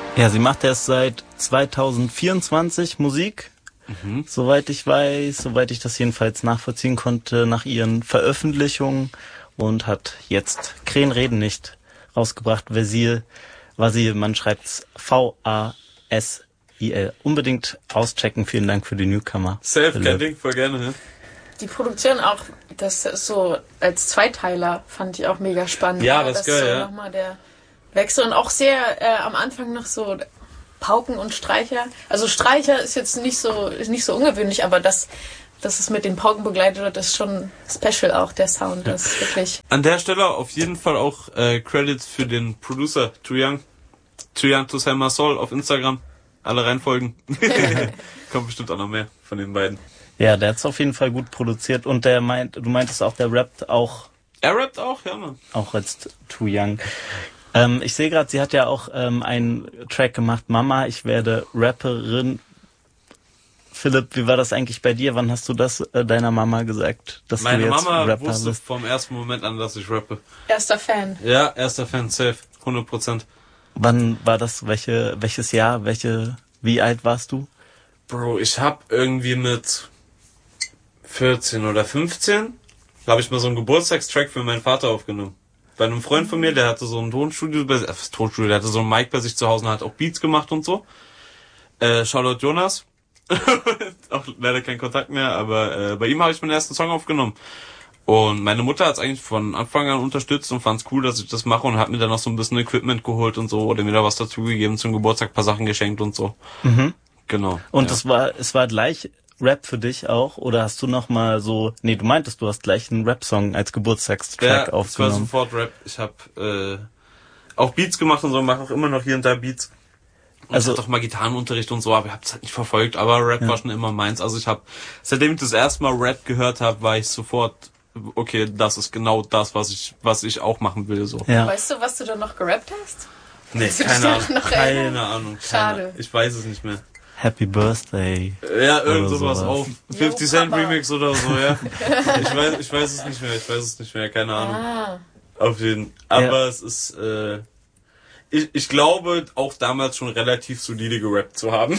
Ja, sie macht erst seit 2024 Musik, soweit ich weiß, soweit ich das jedenfalls nachvollziehen konnte, nach ihren Veröffentlichungen und hat jetzt Krähen reden nicht rausgebracht. Vasil, man schreibt's V-A-S-I-L. Unbedingt auschecken, vielen Dank für die Newcomer. Safe, kein Ding, voll gerne. Ne? Die Produktion auch, das ist so als Zweiteiler, fand ich auch mega spannend. Ja, das ist geil, so ja. Nochmal der Wechsel und auch sehr am Anfang noch so Pauken und Streicher. Also Streicher ist jetzt nicht so ungewöhnlich, aber dass es mit den Pauken begleitet wird, ist schon special auch, der Sound. Das ist wirklich... An der Stelle auf jeden Fall auch Credits für den Producer Too Young to Sell My Soul auf Instagram. Alle reinfolgen. Kommt bestimmt auch noch mehr von den beiden. Ja, der hat's auf jeden Fall gut produziert und du meintest auch, der rappt auch... Er rappt auch, ja, Mann. Auch als Too Young. Ich sehe gerade, sie hat ja auch einen Track gemacht, Mama, ich werde Rapperin. Philipp, wie war das eigentlich bei dir? Wann hast du das deiner Mama gesagt, dass Meine du jetzt Mama Rapper wusste bist? vom ersten Moment an, dass ich rappe. Erster Fan. Ja, erster Fan, safe, 100%. Wann war das? Welches Jahr? Wie alt warst du? Bro, ich hab irgendwie mit 14 oder 15, da habe ich mal so einen Geburtstagstrack für meinen Vater aufgenommen. Bei einem Freund von mir, der hatte so ein Tonstudio, der hatte so ein Mic bei sich zu Hause und hat auch Beats gemacht und so. Shoutout Jonas. Auch leider kein Kontakt mehr, aber bei ihm habe ich meinen ersten Song aufgenommen. Und meine Mutter hat es eigentlich von Anfang an unterstützt und fand es cool, dass ich das mache und hat mir dann noch so ein bisschen Equipment geholt und so oder mir da was dazugegeben zum Geburtstag, ein paar Sachen geschenkt und so. Mhm. Genau. Und ja. es war gleich Rap für dich auch? Oder hast du noch mal so... Nee, du meintest, du hast gleich einen Rap-Song als Geburtstagstrack aufgenommen. Ja, es war sofort Rap. Ich habe auch Beats gemacht und so, mache auch immer noch hier und da Beats. Und also ich hatte auch mal Gitarrenunterricht und so, aber ich habe es halt nicht verfolgt. Aber Rap war schon immer meins. Also seitdem ich das erste Mal Rap gehört habe, war ich sofort... Okay, das ist genau das, was ich auch machen will. So. Ja. Weißt du, was du da noch gerappt hast? Nee, keine Ahnung. Schade. Ich weiß es nicht mehr. Happy Birthday. Ja, irgend sowas auch. 50 Cent Remix oder so, ja. Ich weiß es nicht mehr, keine Ahnung. Auf jeden. Aber es ist, ich glaube, auch damals schon relativ solide gerappt zu haben.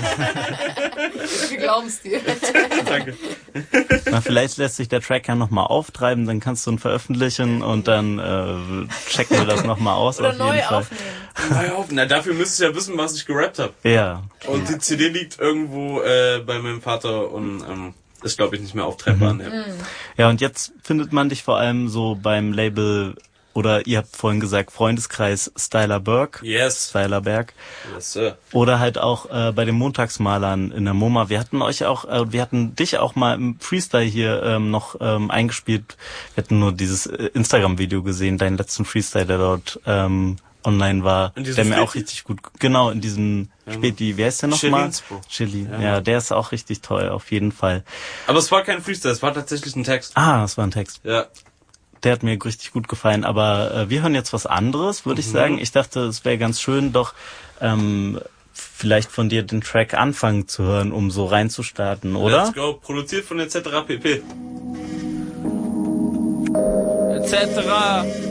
Wir glauben's dir. Danke. Na, vielleicht lässt sich der Track ja nochmal auftreiben, dann kannst du ihn veröffentlichen und dann checken wir das nochmal aus. Oder auf neu jeden Fall. Aufnehmen. Na, dafür müsstest du ja wissen, was ich gerappt habe. Ja. Und die CD liegt irgendwo bei meinem Vater und ist, glaube ich, nicht mehr auftreibbar. Ja, und jetzt findet man dich vor allem so beim Label... Oder ihr habt vorhin gesagt, Freundeskreis Stylerberg. Yes. Stylerberg. Yes, sir. Oder halt auch bei den Montagsmalern in der MoMA. Wir hatten dich auch mal im Freestyle hier noch eingespielt. Wir hatten nur dieses Instagram-Video gesehen, deinen letzten Freestyle, der dort online war. Der mir auch richtig gut... Genau, in diesem Späti. Wie heißt der nochmal? Chili. Ja, der ist auch richtig toll, auf jeden Fall. Aber es war kein Freestyle, es war tatsächlich ein Text. Ah, es war ein Text. Ja. Der hat mir richtig gut gefallen, aber wir hören jetzt was anderes, würde ich sagen. Ich dachte, es wäre ganz schön, doch vielleicht von dir den Track anfangen zu hören, um so reinzustarten, oder? Let's go, produziert von etc. pp. etc.